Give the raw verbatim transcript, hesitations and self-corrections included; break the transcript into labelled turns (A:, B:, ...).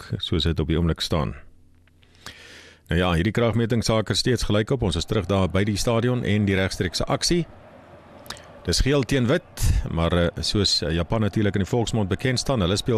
A: maak, soos dit op die oomblik staan. Nou ja, hierdie kragmetingsake steeds gelyk op. Ons is terug daar by die stadion en die regstreekse aksie. Dis geel teen wit, maar soos Japan natuurlik in die volksmond bekend staan, hulle speel